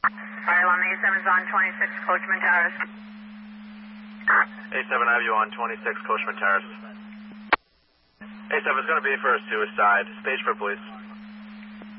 Fire alarm A7 is on 26 Coachman Terrace. A7, I have you on 26 Coachman Terrace. A7 is going to be for a suicide. Stage for police.